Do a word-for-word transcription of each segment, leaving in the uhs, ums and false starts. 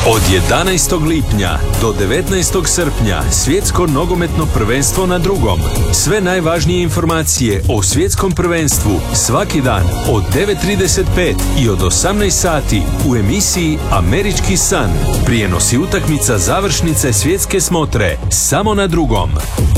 Od jedanaestog lipnja do devetnaestog srpnja svjetsko nogometno prvenstvo na drugom. Sve najvažnije informacije o svjetskom prvenstvu svaki dan od devet trideset pet i od osamnaest sati u emisiji Američki san. Prijenosi utakmica završnice svjetske smotre samo na drugom.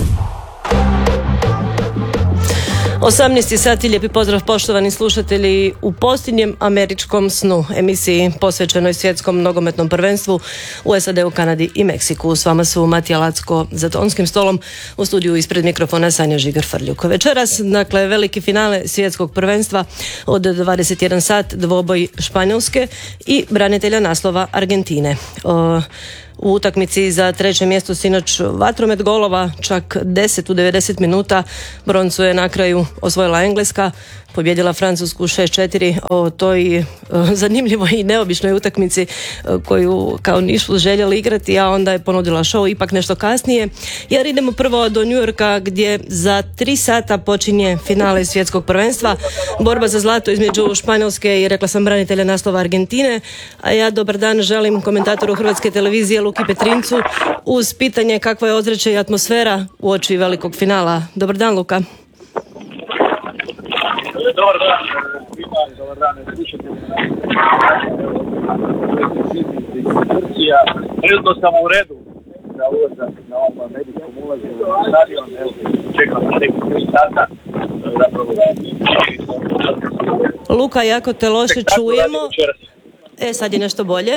osamnaesti sati, lijepi pozdrav poštovani slušatelji u posljednjem američkom snu, emisiji posvećenoj svjetskom nogometnom prvenstvu u S A D, u Kanadi i Meksiku. S vama su Matija Lacko za tonskim stolom, u studiju ispred mikrofona Sanja Žigar-Frljuk. Večeras, dakle, veliki finale svjetskog prvenstva od dvadeset jedan sat, dvoboj Španjolske i branitelja naslova Argentine. O, U utakmici za treće mjesto sinoć vatromet golova, čak deset u devedeset minuta. Broncu je na kraju osvojila Engleska, pobjedila Francusku šest četiri o toj zanimljivoj i neobičnoj utakmici koju kao nisu željeli igrati, a onda je ponudila show ipak nešto kasnije, jer idemo prvo do New Yorka gdje za tri sata počinje finale svjetskog prvenstva, borba za zlato između Španjolske i, rekla sam, branitelja naslova Argentine. A ja dobar dan želim komentatoru Hrvatske televizije Luki Petrincu uz pitanje kakva je ozračje i atmosfera uoči velikog finala. Dobar dan, Luka. Dobar dan, dobar dan, slušatelji. Trenutno sam u redu za ulazak na ovom američkom ulazu u stadion. Evo, čekam na nekih tri sata. Zapravo, Luka, jako te loše čujemo. E, sad je nešto bolje.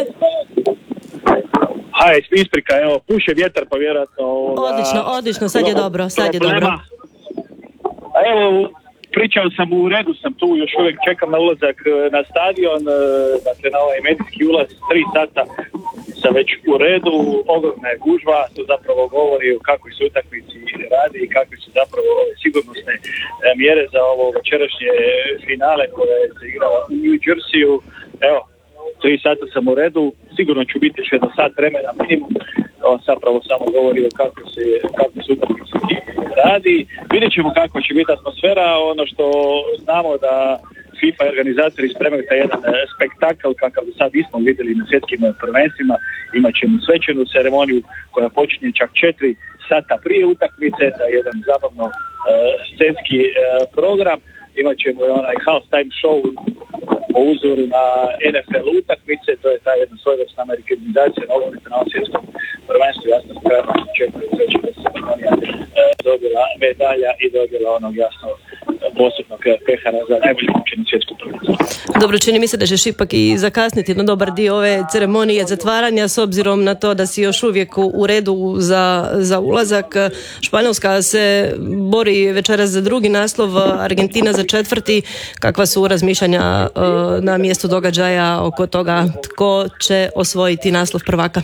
Haj, isprika, evo, puše vjetar pa vjerojatno... Odlično, odlično, sad je dobro, sad je dobro. A evo, pričao sam, u redu sam tu, još uvijek čekam na ulazak na stadion, dakle na ovaj medijski ulaz, tri sata sam već u redu, ogromna je gužva, to zapravo govori o kakvoj se utakmici radi i kakve su zapravo sigurnosne mjere za ovo večerašnje finale koje se igralo u New Jerseyu. Evo, tri sata sam u redu, sigurno ću biti još jedno sat vremena minimum. On zapravo samo govori o kako se, kako se utakmici radi. Vidjet ćemo kako će biti atmosfera. Ono što znamo da FIFA i organizatori spremaju taj jedan spektakl kakav do sad nismo vidjeli na svjetskim prvenstvima. Imat ćemo svečanu ceremoniju koja počinje čak četiri sata prije utakmice, da je jedan zabavno uh, scenski uh, program. Imat ćemo i onaj halftime show po uzoru na N F L utakmice, to je ta jedna svojevrsna amerikanizacija nogometa na ovom svjetskom prvenstvu. Jasno spremno očekuju sveći da se Makedonija dobila medalja i dobila onog jasno posebnog pehara za najbolje učenje svjetskog prvenstva. Dobro, čini mi se da ćeš ipak i zakasniti na dobar dio ove ceremonije zatvaranja, s obzirom na to da si još uvijek u redu za, za ulazak. Španjolska se bori večeras za drugi naslov, Argentina za četvrti. Kakva su razmišljanja na mjestu događaja oko toga tko će osvojiti naslov prvaka?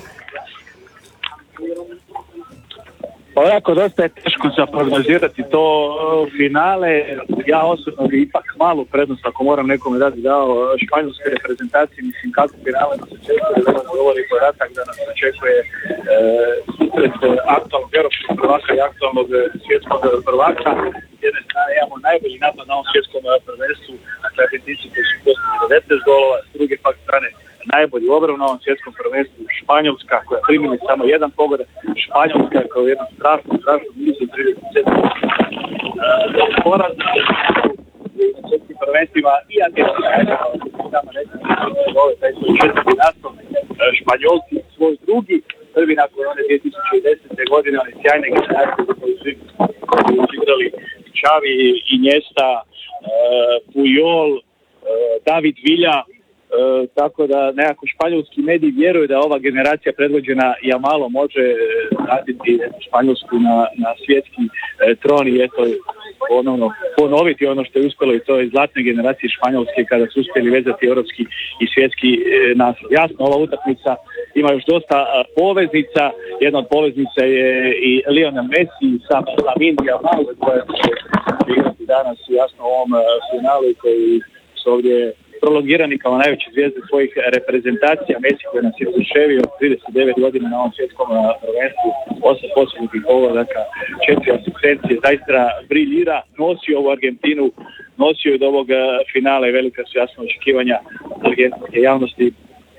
Ovako, dosta je teško za prognozirati to finale. Ja osobno bi ipak malu prednost, ako moram nekome dati, dao španjolske reprezentacije. Mislim, kako finale nas očekuje, da nas govori podatak da nas očekuje e, susret aktualnog europskog prvaka i aktualnog svjetskog prvaka. S jedne strane imamo najbolji napad na ovom svjetskom prvenstvu, dakle Argentinci koji su postigli devetnaest golova, s druge pak strane najbolji obranu na ovom svjetskom prvenstvu Španjolska koja primili samo jedan pogodak, Španjolska kao jednu strašnu, strašnu nizu trideset sedam poraz na svjetskim prvenstvima i Argentina samo neće ove taj svoj četvrti naslov, Španjolci svoj drugi, prvi nakon one dvije tisuće desete godine, one sjajne generacije koji su igrali Xavi, Iniesta, Puyol, David Villa. E, tako da nekako španjolski mediji vjeruju da ova generacija predvođena Yamalom može vratiti Španjolsku na, na svjetski e, tron i eto ponovno ponoviti ono što je uspjelo i to je zlatne generacije Španjolske kada su uspjeli vezati europski i svjetski e, naslov. Jasno, ova utakmica ima još dosta a, poveznica. Jedna od poveznica je i Lionel Messi i sam Lamine Yamal koja će igrati danas jasno u ovom a, finalu koji su ovdje prolongirani kao najveće zvijezde svojih reprezentacija. Messi koji nas je oduševio trideset devet godina na ovom svjetskom prvenstvu, osam posljednjih pogodaka, četiri asistencije, zaista briljira, nosi ovu Argentinu, nosio je do ovog finala i velika su jasno očekivanja argentinske javnosti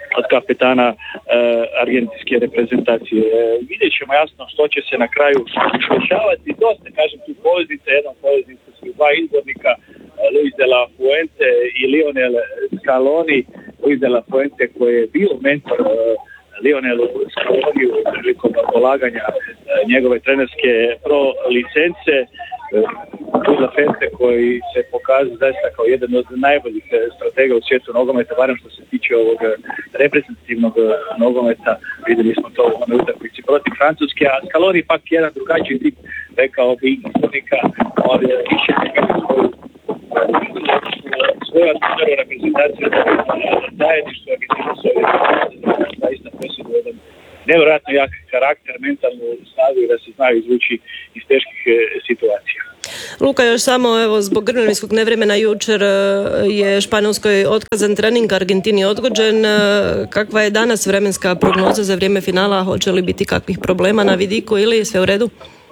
od kapetana uh, argentinske reprezentacije. Uh, vidjet ćemo jasno što će se na kraju dešavati. Dosta, kažem, tu poveznica, jedna poveznica su dva izbornika, uh, Luis de la Fuente i Lionel Scaloni. Luis de la Fuente koji je bio mentor uh, Lionelu Scaloniju prilikom polaganja uh, njegove trenerske pro licence. Luis de la Fuente koji se pokazao zaista kao jedan od najboljih stratega u svijetu nogometa, barem što se tiče ovog reprezentativnog nogometa. Vidjeli smo to u onoj utakmici protiv Francuske, a Scaloni pak jedan drugačiji tip, rekao bi izbornika, on je više svoju svoju atmosferu reprezentaciju zajedništvo Argentina s ovim zaista posjeduje jedan nevjerojatno jak karakter, mentalnu snagu i da se znaju izvući iz teških e, situacija. Luka, još samo evo, zbog vremenskog nevremena jučer je Španjolskoj otkazan trening, Argentini odgođen. Kakva je danas vremenska prognoza za vrijeme finala? Hoće li biti kakvih problema na vidiku ili je sve u redu?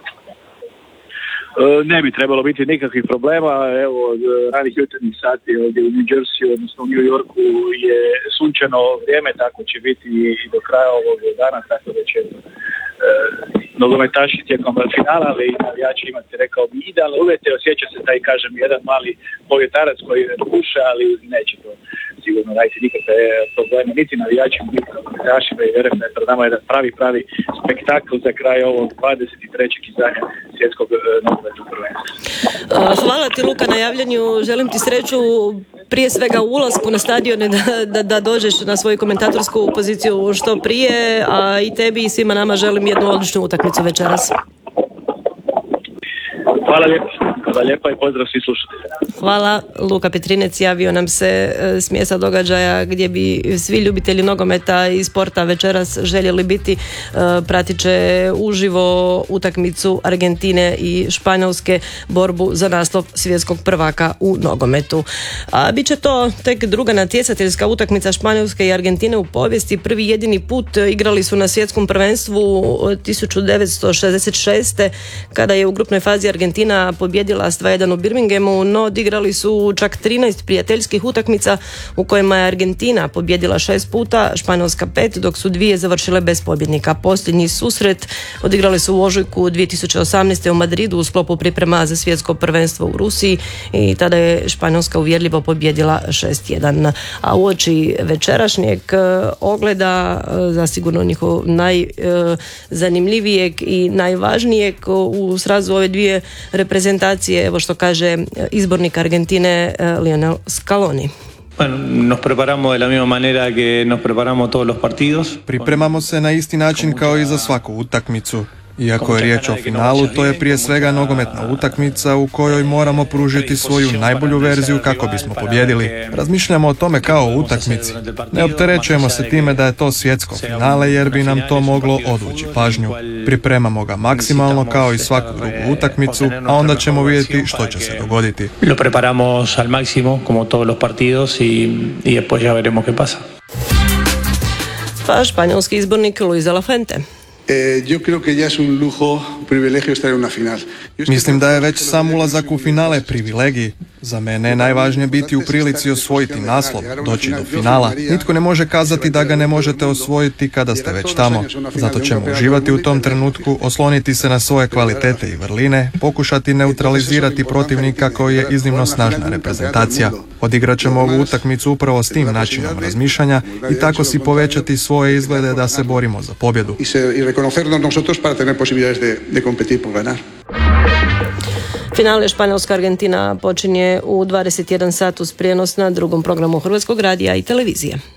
Ne bi trebalo biti nikakvih problema. Evo, od ranih jutarnjih sati ovdje u New Jerseyu, odnosno u New Yorku je sunčano vrijeme, tako će biti i do kraja ovog dana, tako da će e, nogometaši tijekom finala, ali i navijači imate, rekao bi, idealne uvjete. Osjeća se taj, kažem, jedan mali povjetarac koji puše, ali neće to sigurno raditi nikakve probleme, niti navijačima, niti nogometašima, i vjerujem da je pred nama jedan pravi, pravi spektakl za kraj ovog dvadeset trećeg izdanja svjetskog nogometnog prvenstva. Hvala ti, Luka, na javljanju. Želim ti sreću prije svega u ulasku na stadione, da, da, da dođeš na svoju komentatorsku poziciju što prije, a i tebi i svima nama želim jednu odličnu utakmicu večeras. Hvala lijepo. Hvala lijepa i pozdrav svih slušatelja. Hvala. Luka Petrinec javio nam se s mjesta događaja gdje bi svi ljubitelji nogometa i sporta večeras željeli biti. Pratit će uživo utakmicu Argentine i Španjolske, borbu za naslov svjetskog prvaka u nogometu. A bit će to tek druga natjecateljska utakmica Španjolske i Argentine u povijesti. Prvi jedini put igrali su na svjetskom prvenstvu tisuću devetsto šezdeset šeste kada je u grupnoj fazi Argentina pobjedila s dva jedan u Birminghamu, no odigrali su čak trinaest prijateljskih utakmica u kojima je Argentina pobjedila šest puta, Španjolska pet, dok su dvije završile bez pobjednika. Posljednji susret odigrali su u ožujku dvije tisuće osamnaeste. u Madridu u sklopu priprema za svjetsko prvenstvo u Rusiji i tada je Španjolska uvjerljivo pobjedila šest jedan. A uoči večerašnjeg ogleda, zasigurno njihov najzanimljivijeg i najvažnijeg u srazu ove dvije reprezentacije, evo što kaže izbornik Argentine Lionel Scaloni. Bueno, nos preparamos de la misma manera que nos preparamos todos los partidos. Pripremamo se na isti način kao i za svaku utakmicu. Iako je riječ o finalu, to je prije svega nogometna utakmica u kojoj moramo pružiti svoju najbolju verziju kako bismo pobjedili. Razmišljamo o tome kao o utakmici. Ne opterećujemo se time da je to svjetsko finale jer bi nam to moglo odvući pažnju. Pripremamo ga maksimalno kao i svaku drugu utakmicu, a onda ćemo vidjeti što će se dogoditi. Lo preparamos al máximo como todos los partidos y y después ya veremos qué pasa. Pa španjolski izbornik Luis de la Fuente. Eh, yo creo que ya es un lujo, un privilegio estar en una final. Mislim da je već sam ulazak u finale privilegij. Za mene je najvažnije biti u prilici osvojiti naslov, doći do finala. Nitko ne može kazati da ga ne možete osvojiti kada ste već tamo. Zato ćemo uživati u tom trenutku, osloniti se na svoje kvalitete i vrline, pokušati neutralizirati protivnika koji je iznimno snažna reprezentacija. Odigrat ćemo ovu utakmicu upravo s tim načinom razmišljanja i tako si povećati svoje izglede da se borimo za pobjedu. Finale Španjolska-Argentina počinje u dvadeset jedan sat uz prijenos na drugom programu Hrvatskog radija i televizije.